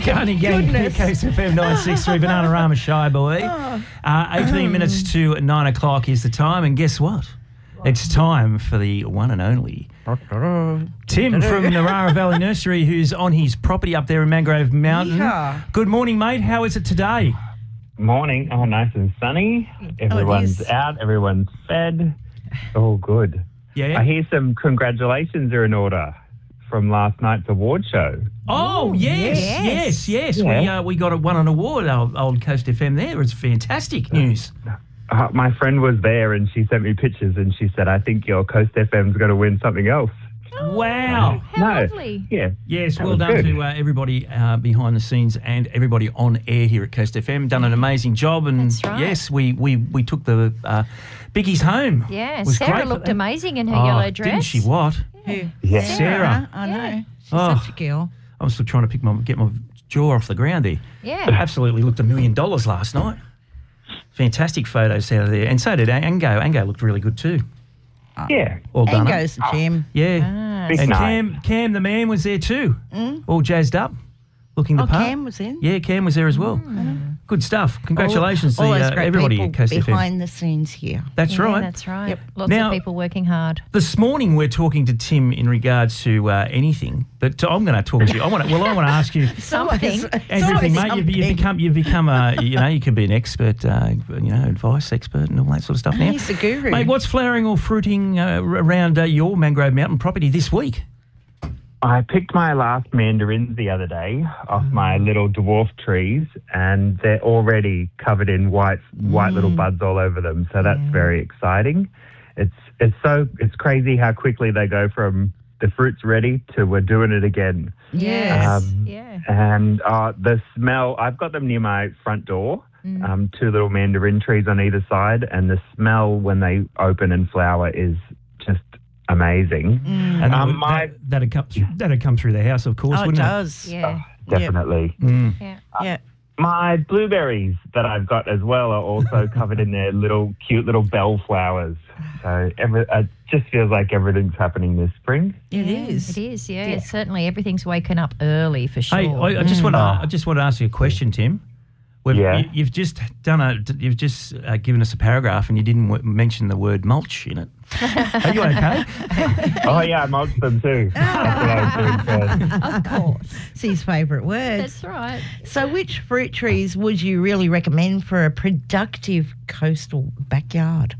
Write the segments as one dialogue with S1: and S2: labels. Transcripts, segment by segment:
S1: Carney Gang, Coast FM 963, Bananarama Shy Boy. 18 minutes to 9 o'clock is the time, and guess what? It's time for the one and only Tim from Narara Valley Nursery, who's on his property up there in Mangrove Mountain.
S2: Yeah.
S1: Good morning, mate. How is it today?
S3: Morning. Oh, nice and sunny. Everyone's out. Everyone's fed. All good.
S1: Yeah.
S3: I hear some congratulations are in order from last night's award show.
S1: Oh, yes.
S3: Yeah.
S1: We got won an award, our old Coast FM there. It's fantastic news.
S3: My friend was there and she sent me pictures and she said, I think your Coast FM's going to win something else.
S1: Wow.
S4: How lovely.
S3: Yeah.
S1: Yes,
S3: That
S1: well
S3: was
S1: done
S3: good.
S1: to everybody behind the scenes and everybody on air here at Coast FM. Done an amazing job, and
S4: That's right.
S1: yes, we took the biggies home.
S4: Yeah,
S1: It was
S4: Sarah
S1: great for
S4: looked
S1: them.
S4: amazing in her yellow dress.
S1: Didn't she? What?
S2: Who?
S3: Yeah.
S1: Sarah.
S2: I know. She's
S1: Oh.
S2: such a girl.
S1: I'm still trying to get my jaw off the ground there.
S4: Yeah.
S1: Absolutely looked $1 million last night. Fantastic photos out of there, and so did Ango. Ango looked really good too.
S3: Yeah.
S1: All done.
S2: And
S1: up.
S2: goes the gym.
S1: Yeah.
S3: Big
S1: And
S3: night.
S1: Cam the man was there too, all jazzed up, looking the
S2: Oh,
S1: part.
S2: Cam was in?
S1: Yeah, Cam was there as well. Good stuff. Congratulations
S2: all
S1: to
S2: those great
S1: everybody
S2: people
S1: at Coast FM.
S2: behind the scenes here.
S1: That's
S4: Yeah,
S1: right.
S4: That's right.
S2: Yep.
S4: Lots
S1: Now-
S4: of people working hard.
S1: This morning we're talking to Tim in regards to anything, but I'm going to talk to you. I want to ask you
S4: Something.
S1: everything, mate.
S2: Something.
S1: You've become you can be an expert, advice expert and all that sort of stuff now.
S2: He's the guru.
S1: Mate, what's flowering or fruiting around your Mangrove Mountain property this week?
S3: I picked my last mandarins the other day off my little dwarf trees, and they're already covered in white little buds all over them. So that's very exciting. It's crazy how quickly they go from the fruit's ready to we're doing it again.
S2: Yes.
S4: Yeah.
S3: And the smell, I've got them near my front door, two little mandarin trees on either side, and the smell when they open and flower is just amazing.
S1: And that'd come through the house, of course,
S2: Oh, it
S1: wouldn't
S2: does.
S4: Yeah.
S3: Definitely.
S4: Yeah.
S2: Yeah.
S3: My blueberries that I've got as well are also covered in their cute little bellflowers. So it just feels like everything's happening this spring.
S2: It
S4: Yeah,
S2: is.
S4: It is, yeah. Certainly everything's waken up early for sure.
S1: Hey, I just want to ask you a question, Tim. You've just given us a paragraph and you didn't mention the word mulch in it. Are you okay?
S3: Oh, yeah, I mulched them too. That's what I was doing first.
S4: Of course.
S2: It's his favourite word.
S4: That's right.
S2: So which fruit trees would you really recommend for a productive coastal backyard?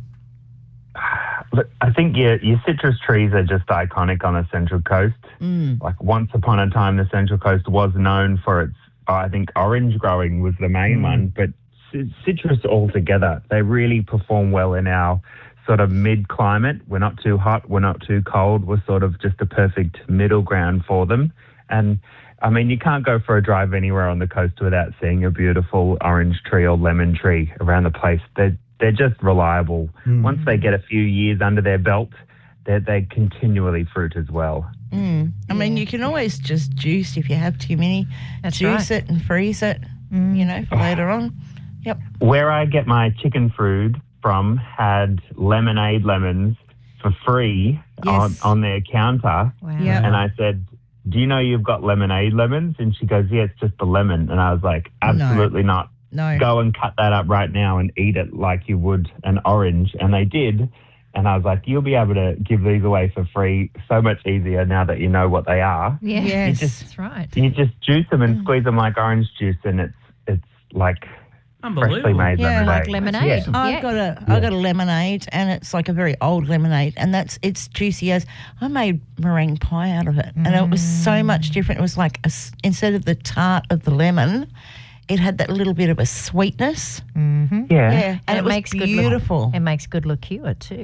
S3: Look, I think your citrus trees are just iconic on the Central Coast. Like once upon a time, the Central Coast was known for its, I think, orange growing was the main one, but citrus altogether, they really perform well in our sort of mid-climate. We're not too hot, we're not too cold. We're sort of just a perfect middle ground for them. And, I mean, you can't go for a drive anywhere on the coast without seeing a beautiful orange tree or lemon tree around the place. They're just reliable. Once they get a few years under their belt, they continually fruit as well.
S2: I mean, you can always just juice if you have too many.
S4: That's
S2: juice
S4: right.
S2: it and freeze it, for later on. Yep.
S3: Where I get my chicken food from had lemonade lemons for free
S2: Yes.
S3: on their counter.
S4: Wow.
S2: Yeah.
S3: And I said, do you know you've got lemonade lemons? And she goes, yeah, it's just the lemon. And I was like, absolutely not.
S2: No.
S3: Go and cut that up right now and eat it like you would an orange. And they did. And I was like, you'll be able to give these away for free so much easier now that you know what they are.
S4: Yeah.
S2: Yes.
S4: That's right.
S3: You just juice them and squeeze them like orange juice, and it's like freshly
S1: Unbelievable.
S3: made
S2: Yeah.
S3: lemonade.
S4: Like lemonade.
S3: Yeah.
S2: I've got a lemonade, and it's like a very old lemonade, and it's juicy as I made meringue pie out of it, and it was so much different. It was like instead of the tart of the lemon, it had that little bit of a sweetness.
S3: Yeah.
S2: Yeah, and it was
S4: makes
S2: beautiful.
S4: It makes good liqueur too.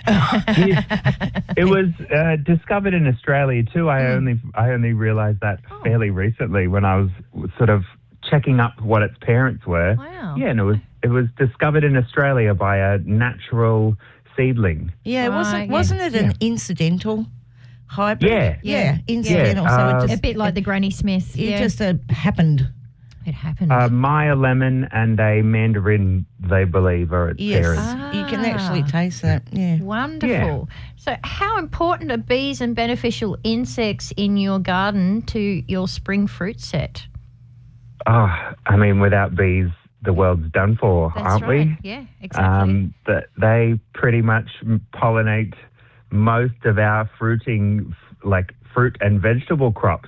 S3: It was discovered in Australia too. I only realised that fairly recently when I was sort of checking up what its parents were.
S4: Wow.
S3: Yeah, and it was discovered in Australia by a natural seedling.
S2: Yeah,
S4: Right,
S2: wasn't it an incidental hybrid?
S3: Yeah.
S2: Yeah, incidental.
S3: Yeah,
S2: So it
S4: A
S2: just
S4: bit like the Granny Smith.
S2: it just happened.
S4: It happened.
S3: Maya lemon and a mandarin, they believe, are its
S2: Yes,
S3: parents.
S2: you can actually taste that. Yeah.
S4: Wonderful. So how important are bees and beneficial insects in your garden to your spring fruit set?
S3: I mean, without bees, the world's done for,
S4: That's
S3: aren't
S4: right.
S3: we?
S4: Yeah, exactly.
S3: That they pretty much pollinate most of our fruiting, like fruit and vegetable crops.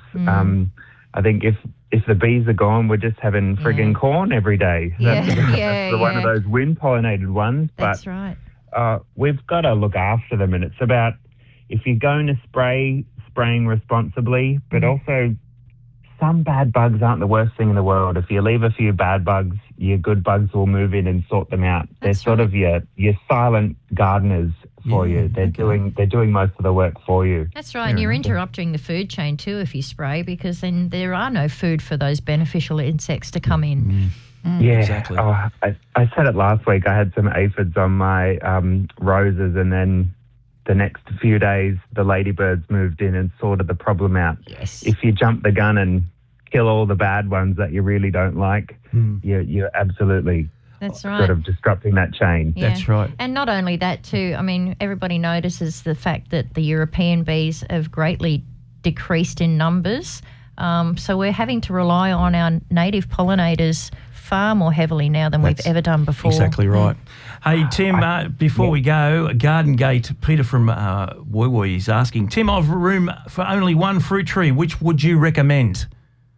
S3: I think if the bees are gone, we're just having friggin' corn every day. That's one of those wind pollinated ones.
S4: That's right.
S3: We've got to look after them, and it's about if you're going to spraying responsibly, but also some bad bugs aren't the worst thing in the world. If you leave a few bad bugs, your good bugs will move in and sort them out. They're sort of your silent gardeners for you. They're doing most of the work for you.
S4: That's right, and you're interrupting the food chain too if you spray, because then there are no food for those beneficial insects to come in.
S3: Yeah,
S1: Exactly.
S3: I said it last week. I had some aphids on my roses, and then the next few days, the ladybirds moved in and sorted the problem out.
S4: Yes.
S3: If you jump the gun and kill all the bad ones that you really don't like, you're absolutely
S4: That's right.
S3: sort of disrupting that chain.
S4: Yeah.
S1: That's right.
S4: And not only that too, I mean, everybody notices the fact that the European bees have greatly decreased in numbers. So we're having to rely on our native pollinators far more heavily now than we've ever done before.
S1: Exactly right. Hey, Tim, before we go, Garden Gate, Peter from Woo Woo is asking, Tim, I've room for only one fruit tree. Which would you recommend?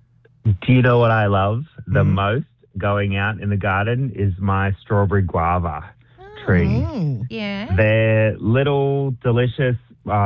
S3: Do you know what I love the most going out in the garden is my strawberry guava tree.
S4: Yeah.
S3: They're little, delicious,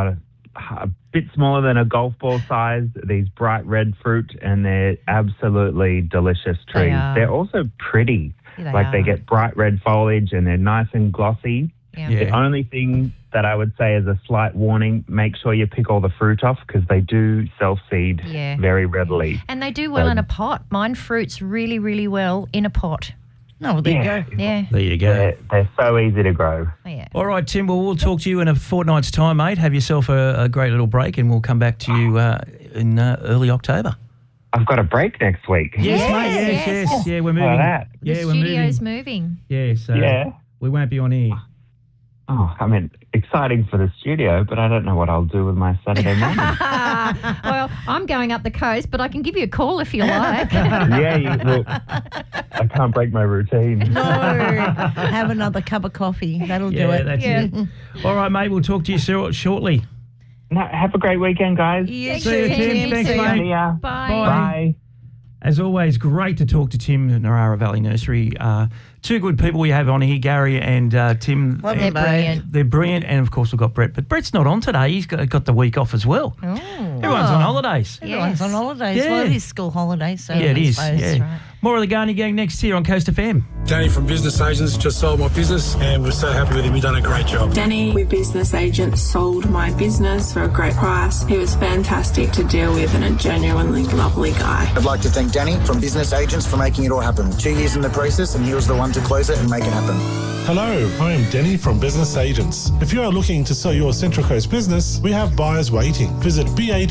S3: a bit smaller than a golf ball size, these bright red fruit, and they're absolutely delicious trees.
S4: They are.
S3: They're also pretty.
S4: Yeah,
S3: They get bright red foliage and they're nice and glossy.
S4: Yeah.
S3: The only thing that I would say is a slight warning, make sure you pick all the fruit off because they do self-seed very readily.
S4: And they do well in a pot. Mine fruits really, really well in a pot.
S2: No, well, there you go.
S4: Yeah.
S1: There you go.
S3: They're so easy to grow.
S4: Yeah.
S1: All right, Tim, well, we'll talk to you in a fortnight's time, mate. Have yourself a great little break and we'll come back to you in early October.
S3: I've got a break next week.
S1: Yes, mate. Yes. Yeah, we're moving.
S3: How about that?
S1: Yeah,
S4: The
S1: we're
S4: studio's
S1: moving.
S4: moving.
S1: Yeah, so
S3: Yeah.
S1: we won't be on air.
S3: Oh, I mean, exciting for the studio, but I don't know what I'll do with my Saturday morning.
S4: Well, I'm going up the coast, but I can give you a call if you like.
S3: Look, I can't break my routine.
S2: No, have another cup of coffee. That'll do it.
S1: That's it. All right, mate, we'll talk to you shortly.
S3: No, have a great weekend, guys.
S2: You
S4: Thanks,
S2: too,
S4: Tim.
S1: Thanks,
S4: See ya.
S1: mate.
S3: See ya.
S4: Bye.
S3: Bye.
S1: As always, great to talk to Tim at Narara Valley Nursery. Two good people we have on here, Gary and Tim.
S2: Lovely,
S4: They're brilliant.
S1: They're brilliant, and of course we've got Brett. But Brett's not on today. He's got the week off as well.
S4: Oh.
S1: Everyone's on holidays.
S2: Everyone's on holidays.
S1: Yeah.
S2: Well, it is school holidays, so
S1: Yeah, it
S2: I
S1: is.
S2: suppose.
S1: Yeah.
S4: right.
S1: More of the Garney Gang next here on Coast FM.
S5: Danny from Business Agents just sold my business and we're so happy with him. He's done a great job.
S6: Danny with Business Agents sold my business for a great price. He was fantastic to deal with and a genuinely lovely guy.
S7: I'd like to thank Danny from Business Agents for making it all happen. 2 years in the process and he was the one to close it and make it happen.
S8: Hello, I am Denny from Business Agents. If you are looking to sell your Central Coast business, we have buyers waiting. Visit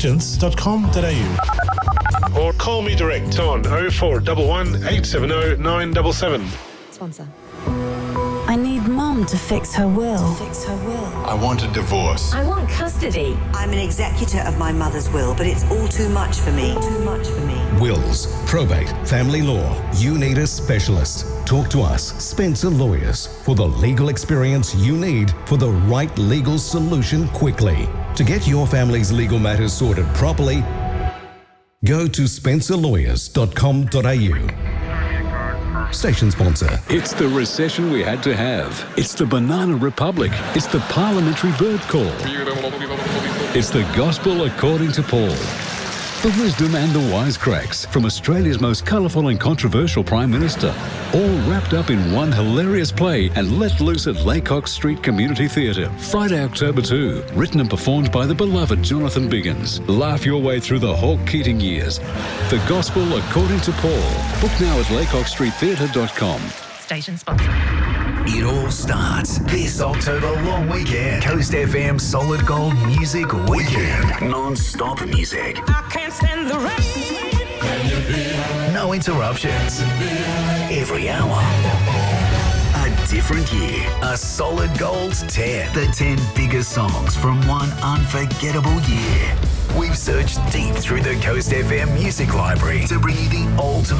S8: beagents.com.au or call me direct on 0411 870 977.
S9: Sponsor. I need Mum to fix her will.
S10: I want a divorce.
S11: I want custody. I'm an executor of my mother's will, but it's all too much for me.
S12: Wills, probate, family law. You need a specialist. Talk to us, Spencer Lawyers, for the legal experience you need for the right legal solution quickly. To get your family's legal matters sorted properly, go to spencerlawyers.com.au. Station sponsor.
S13: It's the recession we had to have. It's the Banana Republic. It's the Parliamentary Bird Call. It's the Gospel according to Paul. The wisdom and the wisecracks from Australia's most colourful and controversial Prime Minister. All wrapped up in one hilarious play and let loose at Laycock Street Community Theatre. Friday, October 2. Written and performed by the beloved Jonathan Biggins. Laugh your way through the Hawke Keating years. The Gospel according to Paul. Book now at laycockstreettheatre.com.
S9: Station sponsor.
S14: It all starts this October long weekend. Coast FM Solid Gold Music Weekend. Non-stop music.
S11: I can't stand the rain.
S14: No interruptions. Every hour. A different year. A Solid Gold 10. The 10 biggest songs from one unforgettable year. We've searched deep through the Coast FM music library to bring you the ultimate